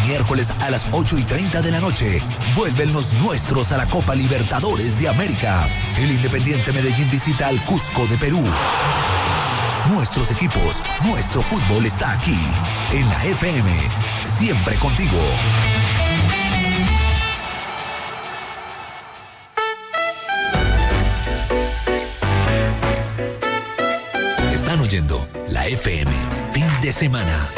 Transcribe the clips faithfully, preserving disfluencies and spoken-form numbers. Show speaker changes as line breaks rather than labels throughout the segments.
miércoles a las ocho y treinta de la noche, vuelven los nuestros a la Copa Libertadores de América. El Independiente Medellín visita al Cusco de Perú. Nuestros equipos, nuestro fútbol está aquí, en la F M, siempre contigo. Están oyendo la F M, fin de semana.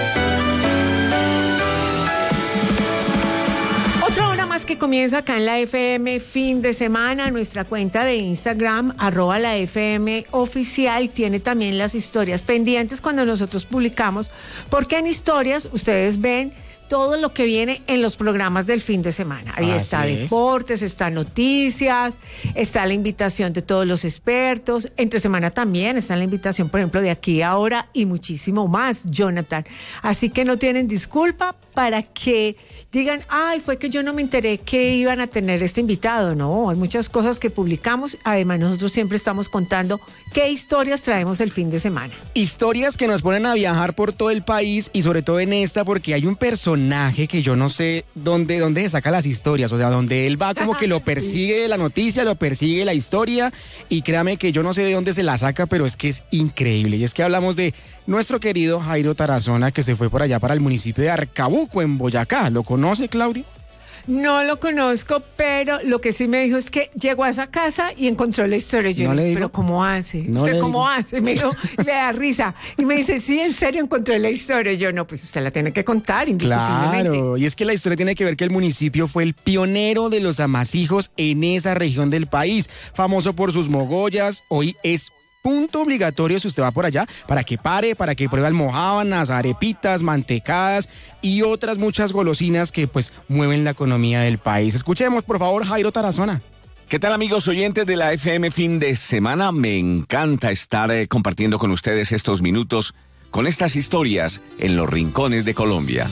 Otra hora más que comienza acá en la F M, fin de semana. Nuestra cuenta de Instagram, arroba la F M oficial, tiene también las historias pendientes cuando nosotros publicamos, porque en historias ustedes ven todo lo que viene en los programas del fin de semana. Ahí
Así
está
es.
deportes, está noticias, está la invitación de todos los expertos. Entre semana también está la invitación, por ejemplo, de Aquí Ahora y muchísimo más, Jonathan. Así que no tienen disculpa para que digan, ay, fue que yo no me enteré que iban a tener este invitado. No, hay muchas cosas que publicamos. Además, nosotros siempre estamos contando qué historias traemos el fin de semana.
Historias que nos ponen a viajar por todo el país y sobre todo en esta porque hay un personaje que yo no sé dónde, dónde se saca las historias, o sea, donde él va como que lo persigue la noticia, lo persigue la historia y créame que yo no sé de dónde se la saca, pero es que es increíble. Y es que hablamos de nuestro querido Jairo Tarazona, que se fue por allá para el municipio de Arcabuco, en Boyacá. ¿Lo conoce, Claudia?
No lo conozco, pero lo que sí me dijo es que llegó a esa casa y encontró la historia. Yo
¿No
le
le
dije,
digo?
pero ¿cómo hace?
No
¿Usted
le
cómo
digo.
hace? Me dijo, le da risa. Y me dice, sí, en serio encontré la historia. Yo, no, pues usted la tiene que contar, indiscutiblemente.
Claro, y es que la historia tiene que ver que el municipio fue el pionero de los amasijos en esa región del país, famoso por sus mogollas. Hoy es punto obligatorio si usted va por allá, para que pare, para que pruebe almojábanas, arepitas, mantecadas y otras muchas golosinas que pues mueven la economía del país. Escuchemos, por favor, Jairo Tarazona.
¿Qué tal, amigos oyentes de la F M fin de semana? Me encanta estar eh, compartiendo con ustedes estos minutos con estas historias en los rincones de Colombia.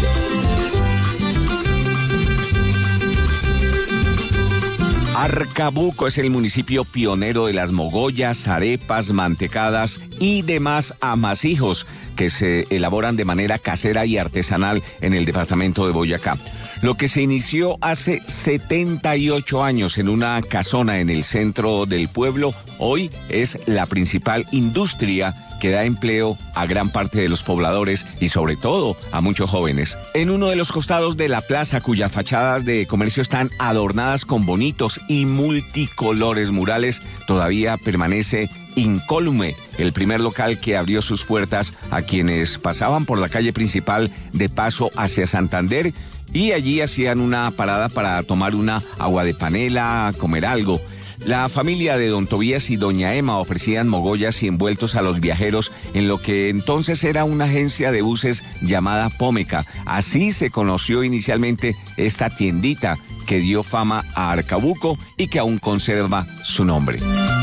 Arcabuco es el municipio pionero de las mogollas, arepas, mantecadas y demás amasijos que se elaboran de manera casera y artesanal en el departamento de Boyacá. Lo que se inició hace setenta y ocho años en una casona en el centro del pueblo, hoy es la principal industria que da empleo a gran parte de los pobladores y sobre todo a muchos jóvenes. En uno de los costados de la plaza, cuyas fachadas de comercio están adornadas con bonitos y multicolores murales, todavía permanece incólume el primer local que abrió sus puertas a quienes pasaban por la calle principal de paso hacia Santander y allí hacían una parada para tomar una agua de panela, comer algo. La familia de don Tobías y doña Emma ofrecían mogollas y envueltos a los viajeros en lo que entonces era una agencia de buses llamada Pómeca. Así se conoció inicialmente esta tiendita que dio fama a Arcabuco y que aún conserva su nombre.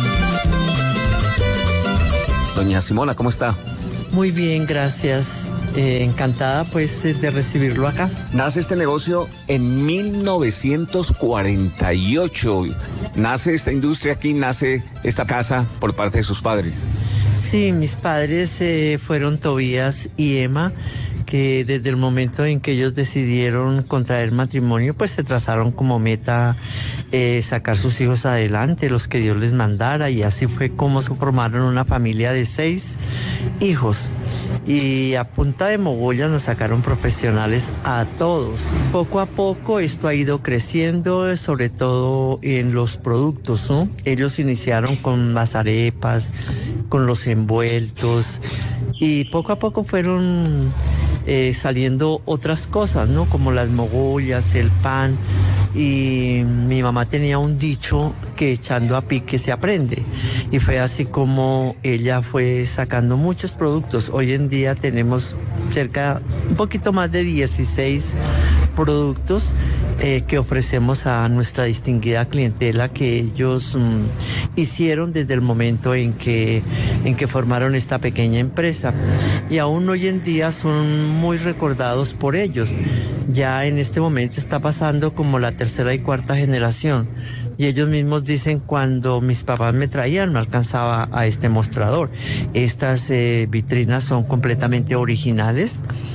Doña Simona, ¿cómo está?
Muy bien, gracias. Eh, encantada pues eh, de recibirlo acá.
Nace este negocio en mil novecientos cuarenta y ocho. Nace esta industria aquí, nace esta casa por parte de sus padres.
Sí, mis padres eh, fueron Tobías y Emma, que desde el momento en que ellos decidieron contraer matrimonio, pues se trazaron como meta eh, sacar sus hijos adelante, los que Dios les mandara, y así fue como se formaron una familia de seis hijos. Y a punta de mogollas nos sacaron profesionales a todos. Poco a poco esto ha ido creciendo, sobre todo en los productos, ¿no? Ellos iniciaron con las arepas, con los envueltos, y poco a poco fueron eh, saliendo otras cosas, ¿no? Como las mogollas, el pan. Y mi mamá tenía un dicho que echando a pique se aprende, y fue así como ella fue sacando muchos productos. Hoy en día tenemos cerca, un poquito más de dieciséis productos eh, que ofrecemos a nuestra distinguida clientela, que ellos mm, hicieron desde el momento en que, en que formaron esta pequeña empresa, y aún hoy en día son muy recordados por ellos. Ya en este momento está pasando como la tercera y cuarta generación, y ellos mismos dicen, cuando mis papás me traían no alcanzaba a este mostrador. Estas eh, vitrinas son completamente originales.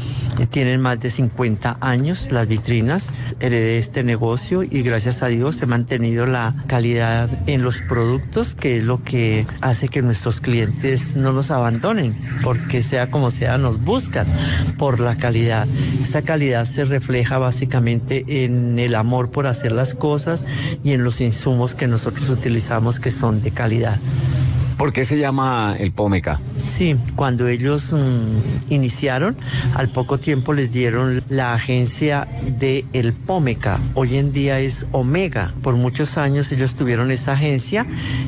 Tienen más de cincuenta años las vitrinas. Heredé este negocio y gracias a Dios he mantenido la calidad en los productos, que es lo que hace que nuestros clientes no nos abandonen, porque sea como sea nos buscan por la calidad. Esa calidad se refleja básicamente en el amor por hacer las cosas y en los insumos que nosotros utilizamos, que son de calidad.
¿Por qué se llama el Pómeca?
Sí, cuando ellos mm, iniciaron, al poco tiempo les dieron la agencia de El Pómeca. Hoy en día es Omega. Por muchos años ellos tuvieron esa agencia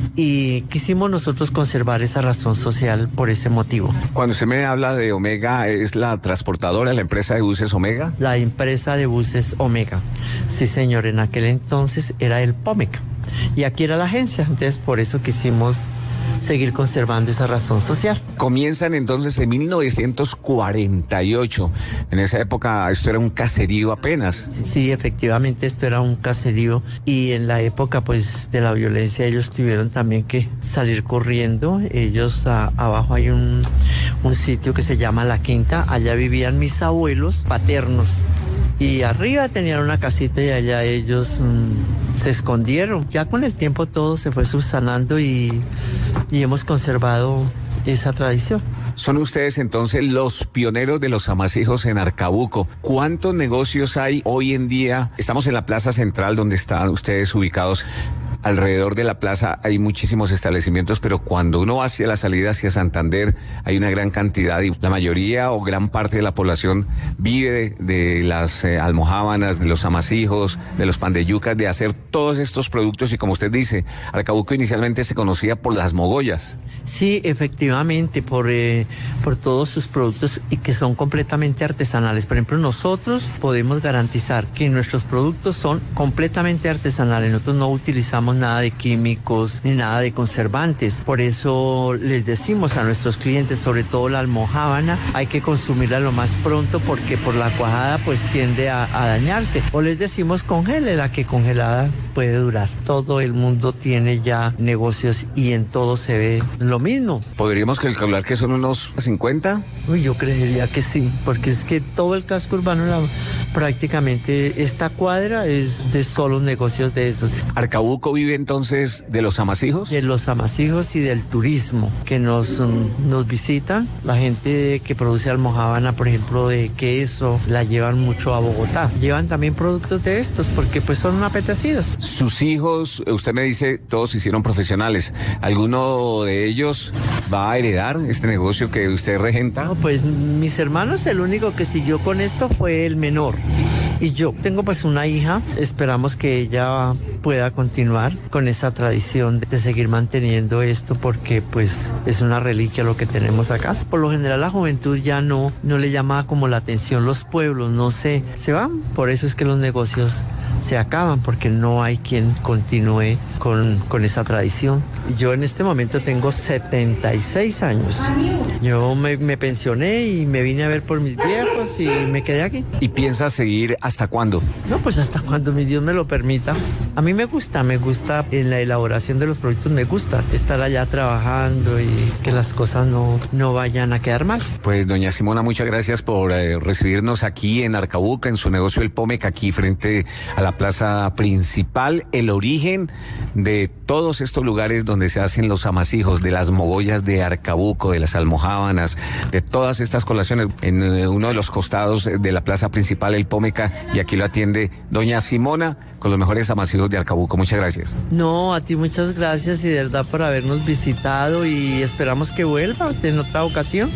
y quisimos nosotros conservar esa razón social por ese motivo.
Cuando usted me habla de Omega, ¿es la transportadora, la empresa de buses Omega?
La empresa de buses Omega. Sí, señor, en aquel entonces era El Pómeca. Y aquí era la agencia, entonces por eso quisimos seguir conservando esa razón social.
Comienzan entonces en mil novecientos cuarenta y ocho. En esa época esto era un caserío apenas.
Sí, sí, efectivamente esto era un caserío y en la época pues de la violencia ellos tuvieron también que salir corriendo. Ellos a, abajo hay un, un sitio que se llama La Quinta, allá vivían mis abuelos paternos. Y arriba tenían una casita y allá ellos mmm, se escondieron. Ya con el tiempo todo se fue subsanando y, y hemos conservado esa tradición.
Son ustedes entonces los pioneros de los amasijos en Arcabuco. ¿Cuántos negocios hay hoy en día? Estamos en la plaza central donde están ustedes ubicados. Alrededor de la plaza hay muchísimos establecimientos, pero cuando uno va hacia la salida hacia Santander hay una gran cantidad y la mayoría o gran parte de la población vive de, de las eh, almojábanas, de los amasijos, de los pan de yucas, de hacer todos estos productos. Y como usted dice, Arcabuco inicialmente se conocía por las mogollas.
Sí, efectivamente, por, eh, por todos sus productos y que son completamente artesanales. Por ejemplo, nosotros podemos garantizar que nuestros productos son completamente artesanales. Nosotros no utilizamos nada de químicos ni nada de conservantes. Por eso les decimos a nuestros clientes, sobre todo la almojábana, hay que consumirla lo más pronto porque por la cuajada pues tiende a, a dañarse. O les decimos congélela, que congelada puede durar. Todo el mundo tiene ya negocios y en todo se ve lo mismo.
¿Podríamos calcular que son unos cincuenta?
Uy, yo creería que sí, porque es que todo el casco urbano, la, prácticamente esta cuadra es de solo negocios de estos.
¿Arcabuco vive entonces de los amasijos?
De los amasijos y del turismo que nos, um, nos visitan. La gente que produce almojábana, por ejemplo, de queso, la llevan mucho a Bogotá. Llevan también productos de estos porque pues son apetecidos.
Sus hijos, usted me dice, todos se hicieron profesionales. ¿Alguno de ellos va a heredar este negocio que usted regenta?
No, pues mis hermanos, el único que siguió con esto fue el menor. Y yo tengo pues una hija, esperamos que ella pueda continuar con esa tradición de seguir manteniendo esto porque pues es una reliquia lo que tenemos acá. Por lo general la juventud ya no, no le llama como la atención los pueblos, no sé, se van, por eso es que los negocios se acaban porque no hay quien continúe con, con esa tradición. Yo en este momento tengo setenta y seis años. Yo me, me pensioné y me vine a ver por mis viejos y me quedé aquí.
¿Y piensa seguir hasta cuándo?
No, pues hasta cuando mi Dios me lo permita. A mí me gusta, me gusta en la elaboración de los productos, me gusta estar allá trabajando y que las cosas no, no vayan a quedar mal.
Pues doña Simona, muchas gracias por eh, recibirnos aquí en Arcabuco, en su negocio El Pómeca, aquí frente a la plaza principal. El origen de todos estos lugares donde se hacen los amasijos, de las mogollas de Arcabuco, de las almojábanas, de todas estas colaciones, en eh, uno de los costados de la plaza principal El Pómeca, y aquí lo atiende doña Simona con los mejores amasijos de Arcabuco. Muchas gracias.
No, a ti muchas gracias y de verdad por habernos visitado y esperamos que vuelvas en otra ocasión.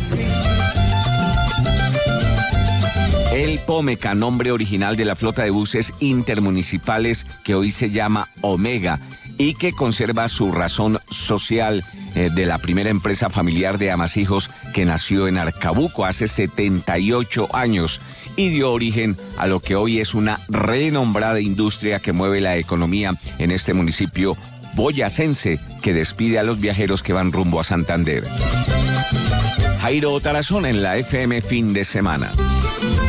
El Pómeca, nombre original de la flota de buses intermunicipales que hoy se llama Omega y que conserva su razón social eh, de la primera empresa familiar de amasijos que nació en Arcabuco hace setenta y ocho años y dio origen a lo que hoy es una renombrada industria que mueve la economía en este municipio boyacense que despide a los viajeros que van rumbo a Santander. Jairo Tarazona en la F M Fin de Semana.